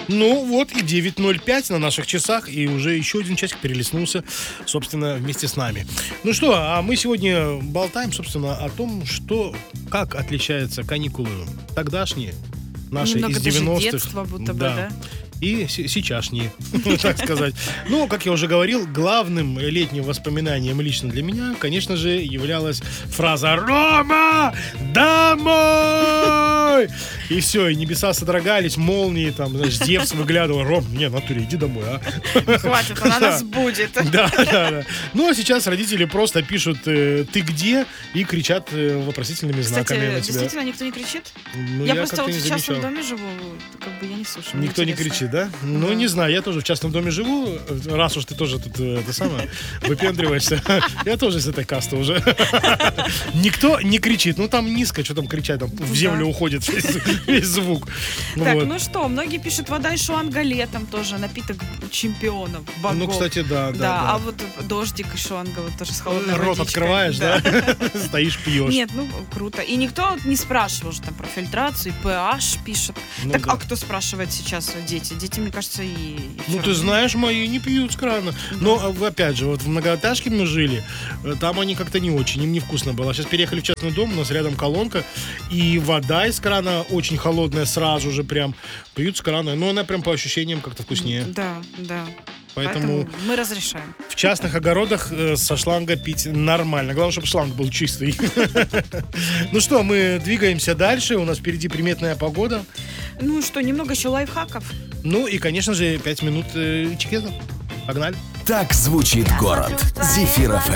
Ну вот и 9:05 на наших часах, и уже еще один часик перелистнулся, собственно, вместе с нами. Ну что, а мы сегодня болтаем, собственно, о том, как отличаются каникулы тогдашние, наши Немного из даже 90-х. детства будто бы, да? И сейчасшние, так сказать. Ну, как я уже говорил, главным летним воспоминанием лично для меня, конечно же, являлась фраза «Рома, домой!» И все, и небеса содрогались, молнии, там, знаешь, Зевс выглядывал. «Ром, не, в натуре, иди домой, а». Хватит, она нас будет. Да. Ну, а сейчас родители просто пишут «ты где?» и кричат вопросительными знаками Кстати, на тебя. действительно никто не кричит? Ну, Я просто как-то вот не в частном замечал. доме живу, как бы я не слышу. мне Никто не интересно. кричит, да? Ну, Да. не знаю, я тоже в частном доме живу, раз уж ты тоже тут это самое выпендриваешься. Я тоже из этой касты уже. Никто не кричит. Ну, там низко, что там кричать, там в землю уходит весь звук. Так, Вот. ну что, многие пишут, вода из шуанга летом тоже, напиток чемпионов, богов. Ну, кстати, да. А вот дождик из шуанга вот тоже с холодной Рот водичкой. открываешь, да? Стоишь, пьешь. Нет, ну, круто. И никто вот не спрашивал же там про фильтрацию, pH пишет. Ну Так, да. а кто спрашивает сейчас дети? Дети, мне кажется, и Ну, ты знаешь, мои не пьют с крана. Но, опять же, вот в многоэтажке мы жили, там они как-то не очень, им невкусно было. Сейчас переехали в частный дом, у нас рядом колонка, и вода из крана очень холодная сразу же прям. Пьют с крана, но она прям по ощущениям как-то вкуснее. Да. Поэтому мы разрешаем. в частных огородах со шланга пить нормально. Главное, чтобы шланг был чистый. Ну что, мы двигаемся дальше. У нас впереди приметная погода. Ну что, немного еще лайфхаков. Ну и, конечно же, 5 минут этикета. Погнали. Так звучит город. Зефир ФМ.